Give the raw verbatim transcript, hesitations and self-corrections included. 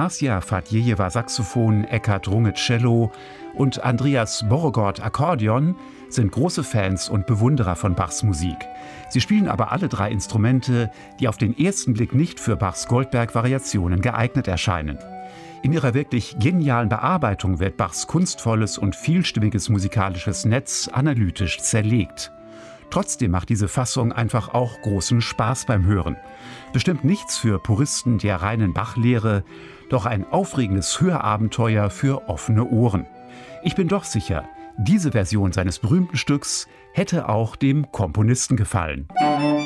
Asia Fadjejewa Saxophon, Eckhard Runge Cello und Andreas Borregaard Akkordeon sind große Fans und Bewunderer von Bachs Musik. Sie spielen aber alle drei Instrumente, die auf den ersten Blick nicht für Bachs Goldberg-Variationen geeignet erscheinen. In ihrer wirklich genialen Bearbeitung wird Bachs kunstvolles und vielstimmiges musikalisches Netz analytisch zerlegt. Trotzdem macht diese Fassung einfach auch großen Spaß beim Hören. Bestimmt nichts für Puristen der reinen Bach-Lehre, doch ein aufregendes Hörabenteuer für offene Ohren. Ich bin doch sicher, diese Version seines berühmten Stücks hätte auch dem Komponisten gefallen.